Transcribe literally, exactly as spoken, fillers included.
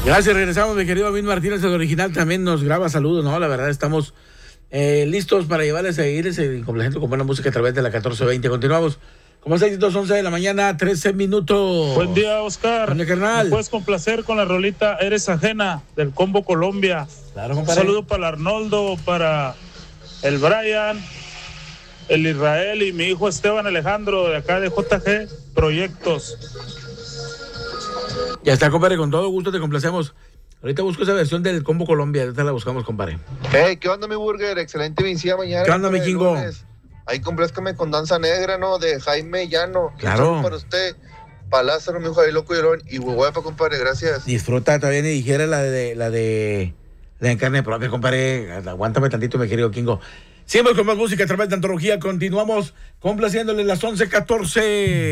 Gracias, regresamos, mi querido David Martínez, el original también nos graba saludos, ¿no? La verdad, estamos eh, listos para llevarles a seguirles en complaciendo con buena música a través de la catorce veinte. Continuamos. Como seis y once de la mañana, trece minutos. Buen día, Oscar. Buen día, carnal. ¿Me puedes complacer con la rolita Eres Ajena del Combo Colombia? Claro, Un saludo para el Arnoldo, para el Brian, el Israel y mi hijo Esteban Alejandro de acá de J G Proyectos. Ya está, compadre, con todo gusto te complacemos. Ahorita busco esa versión del Combo Colombia, ahorita la buscamos, compadre. Hey, ¿qué onda, mi burger? Excelente vincilla mañana. ¿Qué onda, mi Kingo? Ahí complázcame con Danza Negra, ¿no? De Jaime Llano. Claro. Para usted, para Lázaro, mi hijo de Loco y Llorón. Y huepa, compadre, gracias. Disfruta, todavía ni dijera la de la de la de carne propia, compadre. Aguántame tantito, mi querido Kingo. Siempre con más música a través de Antología. Continuamos complaciéndole las once catorce.